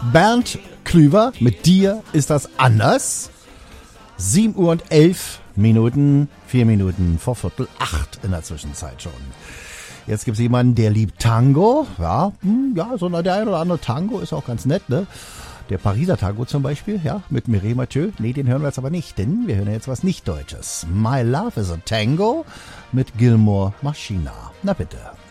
Bernd Klüver, mit dir ist das anders. 7 Uhr und 11 Minuten, 4 Minuten vor 7:45 in der Zwischenzeit schon. Jetzt gibt's jemanden, der liebt Tango. Ja, so der ein oder andere Tango ist auch ganz nett, ne? Der Pariser Tango zum Beispiel, ja, mit Mireille Mathieu. Nee, den hören wir jetzt aber nicht, denn wir hören jetzt was Nicht-Deutsches. My Love is a Tango mit Gilmore Machina. Na bitte.